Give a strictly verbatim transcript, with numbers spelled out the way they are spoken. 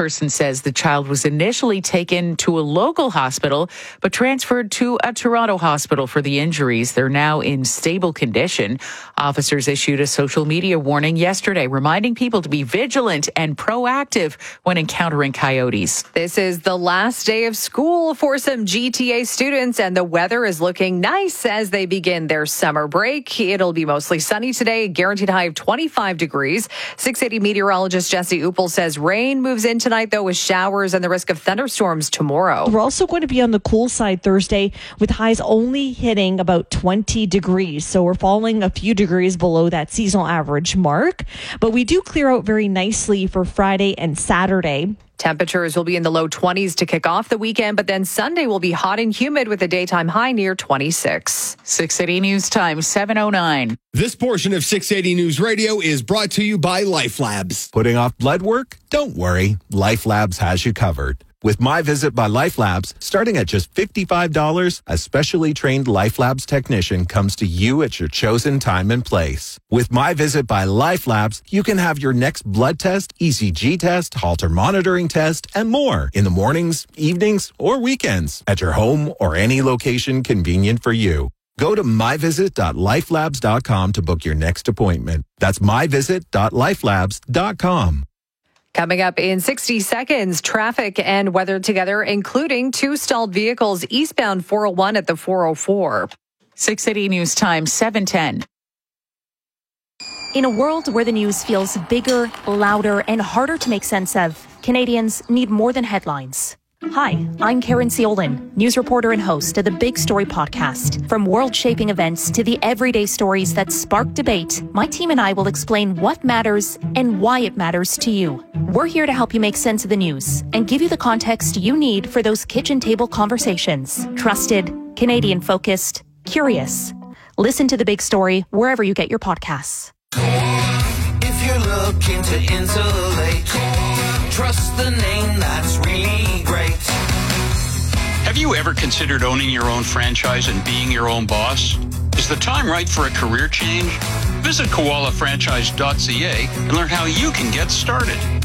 spokesperson says the child was initially taken to a local hospital, but transferred to a Toronto hospital for the injuries. They're now in stable condition. Officers issued a social media warning yesterday, reminding people to be vigilant and proactive when encountering coyotes. This is the last day of school for some G T A students, and the weather is looking nice as they begin their summer break. It'll be mostly sunny today, guaranteed high of twenty-five degrees. six eighty meteorologist Jesse Uppel says rain moves in tonight, though, with showers and the risk of thunderstorms tomorrow. We're also going to be on the cool side Thursday, with highs only hitting about twenty degrees. So we're falling a few degrees below that seasonal average mark. But we do clear out very nicely for Friday and Saturday. Temperatures will be in the low twenties to kick off the weekend, but then Sunday will be hot and humid with a daytime high near twenty-six. six eighty News Time, seven oh nine. This portion of six eighty News Radio is brought to you by Life Labs. Putting off blood work? Don't worry. Life Labs has you covered. With My Visit by Life Labs, starting at just fifty-five dollars, a specially trained Life Labs technician comes to you at your chosen time and place. With My Visit by Life Labs, you can have your next blood test, E C G test, Holter monitoring test, and more in the mornings, evenings, or weekends at your home or any location convenient for you. Go to my visit dot life labs dot com to book your next appointment. That's my visit dot life labs dot com. Coming up in sixty seconds, traffic and weather together, including two stalled vehicles eastbound four oh one at the four oh four. six eighty News Time, seven ten. In a world where the news feels bigger, louder, and harder to make sense of, Canadians need more than headlines. Hi, I'm Karen Seolin, news reporter and host of the Big Story podcast. From world-shaping events to the everyday stories that spark debate, my team and I will explain what matters and why it matters to you. We're here to help you make sense of the news and give you the context you need for those kitchen table conversations. Trusted, Canadian-focused, curious. Listen to The Big Story wherever you get your podcasts. If you're looking to insulate, trust the name that's really great. Have you ever considered owning your own franchise and being your own boss? Is the time right for a career change? Visit koala franchise dot c a and learn how you can get started.